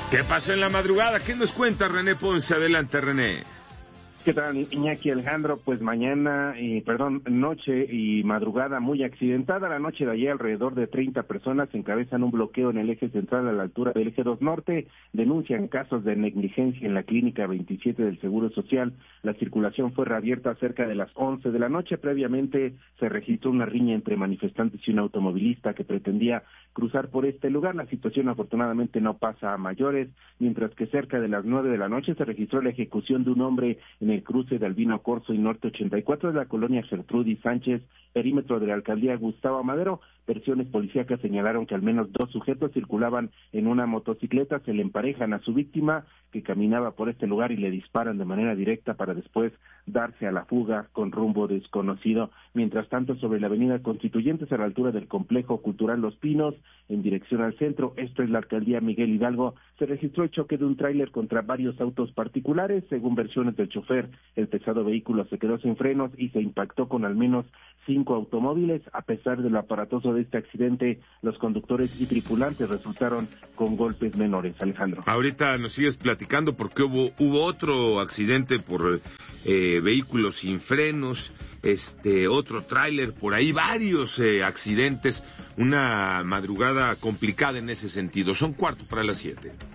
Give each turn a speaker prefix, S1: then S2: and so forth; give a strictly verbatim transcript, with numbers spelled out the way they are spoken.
S1: ¿Qué pasó en la madrugada? ¿Qué nos cuenta René Ponce? Adelante, René.
S2: ¿Qué tal, Iñaki Alejandro? Pues mañana, eh, perdón, noche y madrugada muy accidentada. La noche de ayer, alrededor de treinta personas encabezan un bloqueo en el eje central a la altura del eje dos norte. Denuncian casos de negligencia en la clínica veintisiete del Seguro Social. La circulación fue reabierta cerca de las once de la noche. Previamente se registró una riña entre manifestantes y un automovilista que pretendía cruzar por este lugar. La situación afortunadamente no pasa a mayores, mientras que cerca de las nueve de la noche se registró la ejecución de un hombre en el cruce de Albino Corzo y Norte ochenta y cuatro de la colonia Gertrudis Sánchez, perímetro de la alcaldía Gustavo Amadero. Versiones policíacas señalaron que al menos dos sujetos circulaban en una motocicleta, se le emparejan a su víctima que caminaba por este lugar y le disparan de manera directa para después darse a la fuga con rumbo desconocido. Mientras tanto, sobre la avenida Constituyentes a la altura del complejo cultural Los Pinos, en dirección al centro, esto es la alcaldía Miguel Hidalgo, se registró el choque de un tráiler contra varios autos particulares. Según versiones del chofer, el pesado vehículo se quedó sin frenos y se impactó con al menos cinco automóviles. A pesar de lo aparatoso de este accidente, los conductores y tripulantes resultaron con golpes menores. Alejandro.
S1: Ahorita nos sigues platicando porque hubo, hubo otro accidente por eh, vehículos sin frenos, este otro tráiler, por ahí varios eh, accidentes, una madrugada complicada en ese sentido. Son cuarto para las siete.